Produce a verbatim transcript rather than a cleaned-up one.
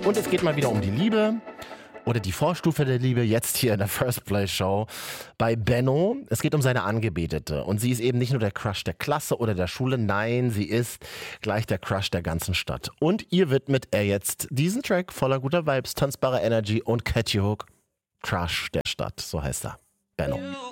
Und es geht mal wieder um die Liebe oder die Vorstufe der Liebe, jetzt hier in der First Play Show bei Benno. Es geht um seine Angebetete und sie ist eben nicht nur der Crush der Klasse oder der Schule, nein, sie ist gleich der Crush der ganzen Stadt. Und ihr widmet er jetzt diesen Track voller guter Vibes, tanzbarer Energy und Catchy Hook, Crush der Stadt, so heißt er, Benno.